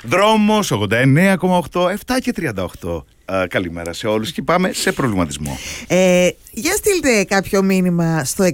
Δρόμος 89,8, 7 και 38. Καλημέρα σε όλους και πάμε σε προβληματισμό. Για στείλτε κάποιο μήνυμα στο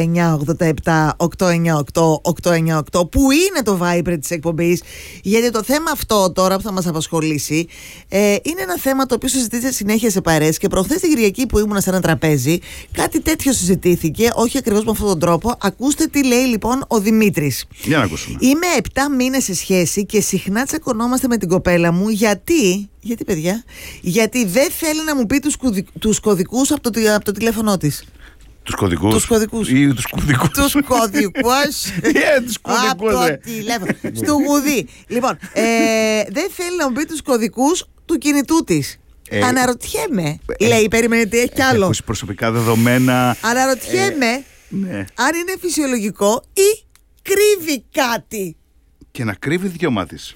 6987-898-898 που είναι το Viber της εκπομπής, γιατί το θέμα αυτό τώρα που θα μας απασχολήσει είναι ένα θέμα το οποίο συζητήθηκε συνέχεια σε παρέες, και προχθές την Κυριακή που ήμουνα σε ένα τραπέζι κάτι τέτοιο συζητήθηκε, όχι ακριβώς με αυτόν τον τρόπο. Ακούστε τι λέει λοιπόν ο Δημήτρης. Για να ακούσουμε. Είμαι 7 μήνες σε σχέση και συχνά τσακωνόμαστε με την κοπέλα μου γιατί παιδιά, γιατί δεν θέλει να μου πει τους κωδικούς από το τηλέφωνο της. Τους κωδικούς. Τους κωδικούς. Ή τους κωδικούς. Τους κωδικούς. Τους κωδικούς. Από το τηλέφωνο. Στο γουδί. Λοιπόν, δεν θέλει να μου πει τους κωδικούς του κινητού της. Αναρωτιέμαι. Λέει, περίμενε τι έχει κι άλλο. Έχω προσωπικά δεδομένα. Αναρωτιέμαι αν είναι φυσιολογικό ή κρύβει κάτι. Και να κρύβει δικαίωμά της.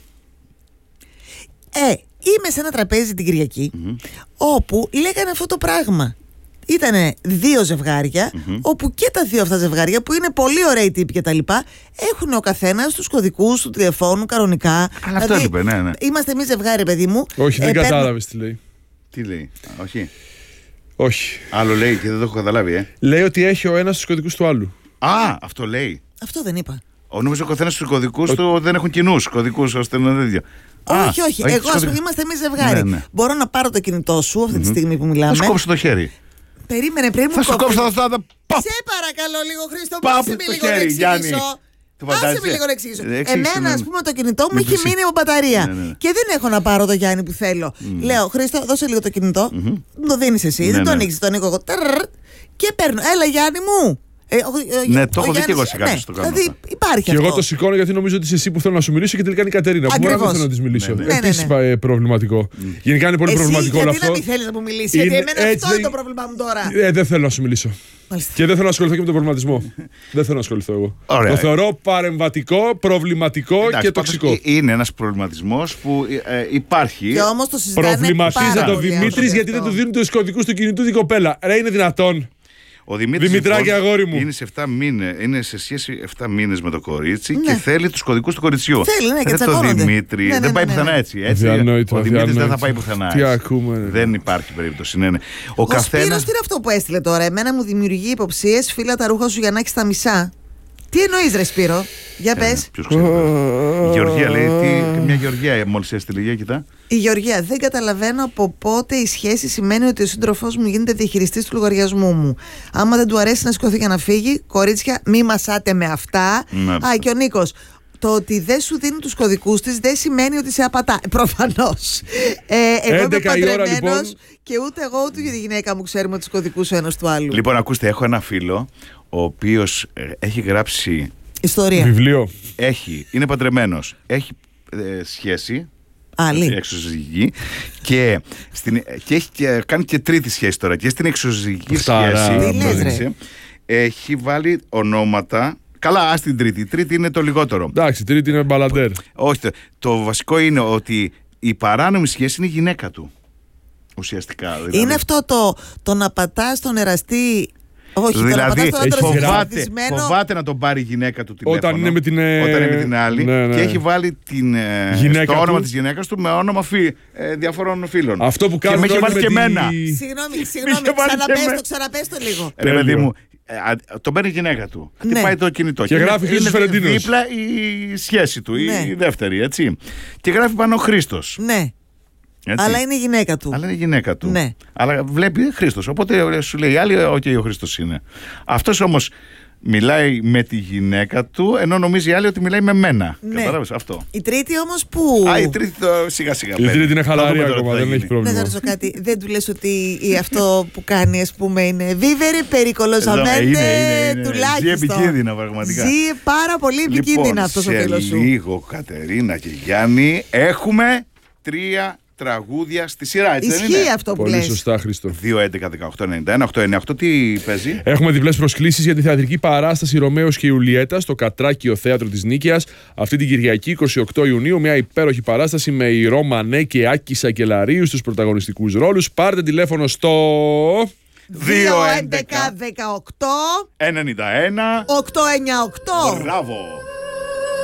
Είμαι σε ένα τραπέζι την Κυριακή, όπου λέγανε αυτό το πράγμα. Ήτανε 2 ζευγάρια, όπου και τα 2 αυτά ζευγάρια, που είναι πολύ ωραίοι τύποι και τα λοιπά, έχουν ο καθένας τους κωδικούς του τηλεφώνου κανονικά. Αλλά αυτό είπε, ναι. Είμαστε εμείς ζευγάρι, παιδί μου. Όχι, δεν κατάλαβες τι λέει. Τι λέει, όχι. Όχι. Άλλο λέει και δεν το έχω καταλάβει, Λέει ότι έχει ο ένας τους κωδικούς του άλλου. Αυτό λέει. Αυτό δεν είπα. Νομίζω ο καθένας τους κωδικούς του δεν έχουν κοινούς κωδικούς, ώστε να δεν. Όχι. Εγώ, ας πούμε, είμαστε εμείς ζευγάρι. Ναι. Μπορώ να πάρω το κινητό σου αυτή τη στιγμή που μιλάμε. Θα σου κόψω το χέρι. Περίμενε, πριν μου Θα σου κόψω. Σε παρακαλώ λίγο, Χρήστο, άσε με λίγο να εξηγήσω. Άσε με λίγο να εξηγήσω. Εμένα, ας πούμε, το κινητό μου έχει μείνει από μπαταρία. Και δεν έχω να πάρω το Γιάννη που θέλω. Λέω, Χρήστο, δώσε λίγο το κινητό. Το δίνεις εσύ, δεν το ανοίξεις, το ανοίγω εγώ. Και παίρνω. Έλα, Γιάννη μου. Ναι, το έχω δει και εγώ σε κάποιους το κάνω. Δηλαδή υπάρχει και αυτό. εγώ το σηκώνω γιατί νομίζω ότι είσαι εσύ που θέλω να σου μιλήσω και τελικά είναι η Κατερίνα. Που μπορεί να θέλω να τη μιλήσω. Επίσης προβληματικό. Γενικά είναι πολύ προβληματικό όλο αυτό. Γιατί να μην θέλεις να μου μιλήσεις, γιατί εμένα αυτό είναι το πρόβλημά μου τώρα. Δεν θέλω να σου μιλήσω. Και δεν θέλω να ασχοληθώ και με τον προβληματισμό. Δεν θέλω να ασχοληθώ εγώ. Το θεωρώ παρεμβατικό, προβληματικό και τοξικό. Είναι ένας προβληματισμός που υπάρχει. Και όμως το συζητάνε. Προβληματίζεται ο Δημήτρης γιατί δεν του δίνουν τους κωδικούς του κινητού την κοπέλα. Ρε, είναι δυνατόν? Ο Δημήτρης, Δημητράκη, αγόρι μου. Είναι σε σχέση 7 μήνες με το κορίτσι και θέλει τους κωδικούς του κοριτσιού. Θέλει, ναι, και το Δημήτρη. Δεν πάει πουθενά έτσι. Ο Δημήτρης δεν θα πάει πουθενά. Τι ακούμε. Δεν υπάρχει περίπτωση. Ναι. Ο Σπύρος τι είναι αυτό που έστειλε τώρα? Εμένα μου δημιουργεί υποψίες. Φύλλα τα ρούχα σου για να έχεις τα μισά. Τι εννοείς, ρε Σπύρο? Για πες. Ποιος ξέρει. Η Γεωργία λέει. Μια Γεωργία μόλις έστειλε. Για κοιτά. Η Γεωργία, δεν καταλαβαίνω από πότε η σχέση σημαίνει ότι ο σύντροφός μου γίνεται διαχειριστής του λογαριασμού μου. Άμα δεν του αρέσει να σηκωθεί και να φύγει, κορίτσια, μη μασάτε με αυτά. Και ο Νίκος. Το ότι δεν σου δίνει τους κωδικούς της δεν σημαίνει ότι σε απατά. Προφανώς. Εγώ είμαι παντρεμένος λοιπόν, και ούτε εγώ ούτε η γυναίκα μου ξέρουμε τους κωδικούς ο ένας του άλλου. Λοιπόν, ακούστε, έχω ένα φίλο ο οποίος έχει γράψει ιστορία. Βιβλίο. Είναι παντρεμένος. Έχει σχέση. Εξωσυζυγική και έχει κάνει και τρίτη σχέση τώρα. Και στην εξωσυζυγική σχέση έχει βάλει ονόματα. Καλά, ας την τρίτη. Η τρίτη είναι το λιγότερο. Εντάξει, η τρίτη είναι μπαλαντέρ. Όχι, το βασικό είναι ότι η παράνομη σχέση είναι η γυναίκα του. Ουσιαστικά. Δηλαδή. Είναι αυτό το να πατάς τον εραστή. Όχι, δηλαδή φοβάται να τον πάρει η γυναίκα του τηλέφωνο όταν είναι με την άλλη και έχει βάλει το όνομα της γυναίκας του με όνομα διαφορών φίλων. Αυτό που κάνουμε και με έχει βάλει και εμένα. Συγγνώμη, ξαναπες το λίγο. Ρε παιδί μου, τον παίρνει η γυναίκα του. Χτυπάει το κινητό. Και γράφει Χρήστος Φερεντίνος. Δίπλα η σχέση του, η δεύτερη, έτσι. Και γράφει πάνω ο Χρήστος. Ναι. Έτσι. Αλλά είναι η γυναίκα του. Ναι. Αλλά βλέπει Χρήστος. Οπότε σου λέει άλλη, ο Χρήστος είναι. Αυτός όμως μιλάει με τη γυναίκα του, ενώ νομίζει η άλλη ότι μιλάει με μένα. Ναι. Κατάλαβες αυτό. Η τρίτη όμως που. Η τρίτη σιγά σιγά. Η τρίτη είναι χαλαρή ακόμα, δεν έχει πρόβλημα. Δεν θα ρωτήσω κάτι. Δεν του λες ότι αυτό που κάνει, ας πούμε, είναι βίβερε, περικολοσαμέντε, τουλάχιστον. Ζει επικίνδυνα πραγματικά. Ζει πάρα πολύ επικίνδυνα αυτός ο φίλος σου. Σε λίγο, Κατερίνα και Γιάννη, έχουμε 3 τραγούδια στη σειρά, έτσι δεν είναι? Ισχύει αυτό που πολύ λες. Σωστά, Χρήστο. 2-11-18-91-898, τι παίζει? Έχουμε διπλές προσκλήσεις για τη θεατρική παράσταση Ρωμαίος και Ιουλιέτα στο Κατράκιο Θέατρο της Νίκαιας αυτή την Κυριακή 28 Ιουνίου. Μια υπέροχη παράσταση με Ηρώ Μανέ και Άκη Σακελαρίου στους πρωταγωνιστικούς ρόλους. Πάρτε τηλέφωνο στο 2-11-18-91-898. Μπράβο!